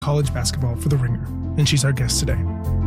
college basketball for The Ringer, and she's our guest today.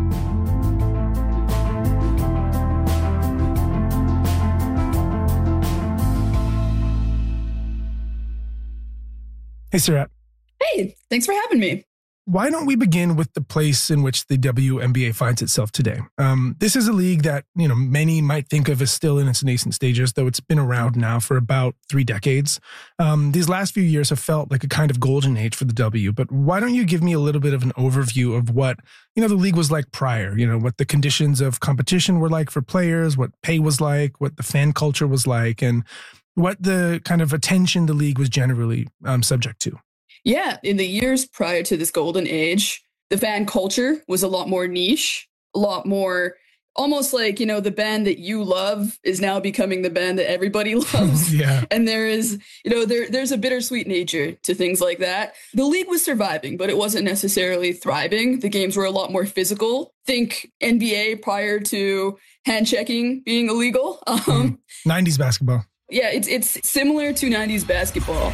Hey, Sarat. Hey, thanks for having me. Why don't we begin with the place in which the WNBA finds itself today? This is a league that, many might think of as still in its nascent stages, though it's been around now for about 3 decades. These last few years have felt like a kind of golden age for the W, but why don't you give me a little bit of an overview of what, the league was like prior, what the conditions of competition were like for players, what pay was like, what the fan culture was like, and what the kind of attention the league was generally subject to. Yeah, in the years prior to this golden age, the fan culture was a lot more niche, a lot more almost like, the band that you love is now becoming the band that everybody loves. Yeah. And there is, there's a bittersweet nature to things like that. The league was surviving, but it wasn't necessarily thriving. The games were a lot more physical. Think NBA prior to hand checking being illegal. 90s basketball. Yeah, it's similar to 90s basketball.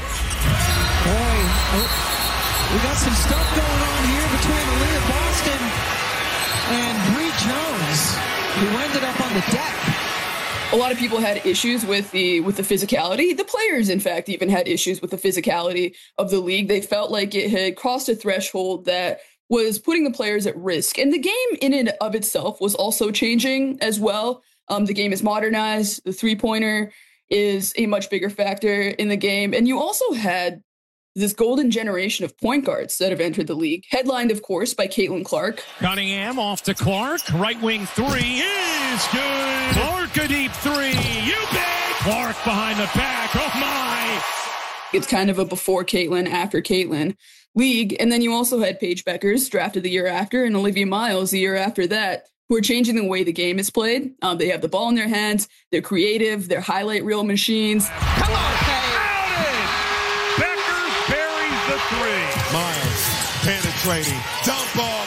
Boy, we got some stuff going on here between Aliyah Boston and Bree Jones, who ended up on the deck. A lot of people had issues with the physicality. The players, in fact, even had issues with the physicality of the league. They felt like it had crossed a threshold that was putting the players at risk. And the game in and of itself was also changing as well. The game is modernized. The three-pointer is a much bigger factor in the game. And you also had this golden generation of point guards that have entered the league, headlined, of course, by Caitlin Clark. Cunningham off to Clark. Right wing three is good. Clark a deep three. You bet. Clark behind the back. Oh, my. It's kind of a before Caitlin, after Caitlin league. And then you also had Paige Beckers drafted the year after and Olivia Miles the year after that, who are changing the way the game is played. They have the ball in their hands. They're creative. They're highlight reel machines. Come on. Miles penetrating, dump off,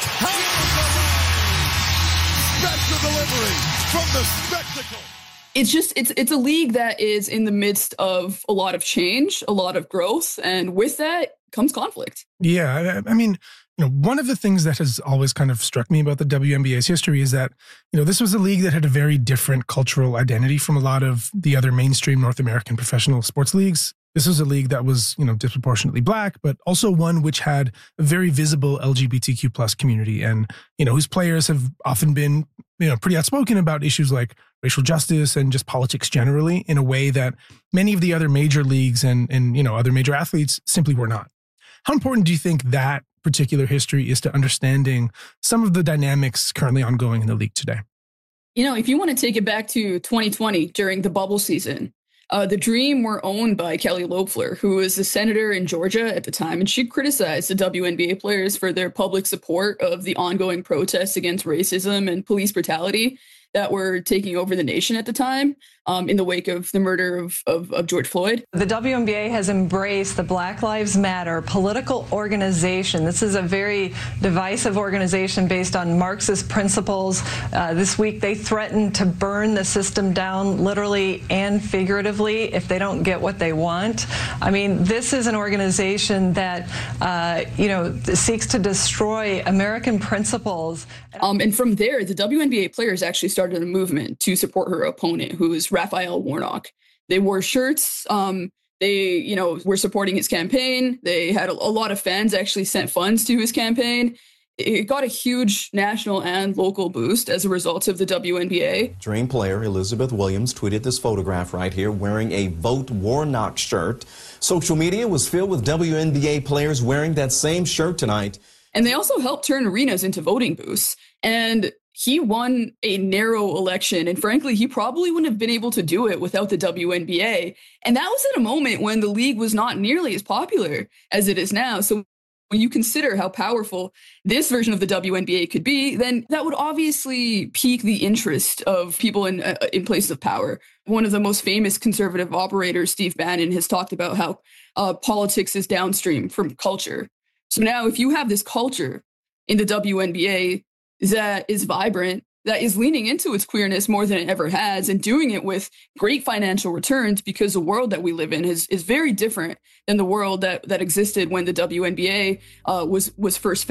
special delivery from the spectacle. It's a league that is in the midst of a lot of change, a lot of growth, and with that comes conflict. Yeah, I mean, one of the things that has always kind of struck me about the WNBA's history is that, this was a league that had a very different cultural identity from a lot of the other mainstream North American professional sports leagues. This was a league that was, disproportionately Black, but also one which had a very visible LGBTQ plus community and, whose players have often been, pretty outspoken about issues like racial justice and just politics generally in a way that many of the other major leagues and other major athletes simply were not. How important do you think that particular history is to understanding some of the dynamics currently ongoing in the league today? If you want to take it back to 2020 during the bubble season, the Dream were owned by Kelly Loeffler, who was a senator in Georgia at the time, and she criticized the WNBA players for their public support of the ongoing protests against racism and police brutality that were taking over the nation at the time in the wake of the murder of George Floyd. The WNBA has embraced the Black Lives Matter political organization. This is a very divisive organization based on Marxist principles. This week they threatened to burn the system down literally and figuratively if they don't get what they want. I mean, this is an organization that, seeks to destroy American principles. And from there, the WNBA players actually started a movement to support her opponent, who is Raphael Warnock. They wore shirts. They, were supporting his campaign. They had a lot of fans actually sent funds to his campaign. It got a huge national and local boost as a result of the WNBA. Dream player Elizabeth Williams tweeted this photograph right here wearing a Vote Warnock shirt. Social media was filled with WNBA players wearing that same shirt tonight. And they also helped turn arenas into voting booths. And he won a narrow election. And frankly, he probably wouldn't have been able to do it without the WNBA. And that was at a moment when the league was not nearly as popular as it is now. So when you consider how powerful this version of the WNBA could be, then that would obviously pique the interest of people in places of power. One of the most famous conservative operators, Steve Bannon, has talked about how politics is downstream from culture. So now if you have this culture in the WNBA that is vibrant, that is leaning into its queerness more than it ever has and doing it with great financial returns, because the world that we live in is very different than the world that existed when the WNBA was first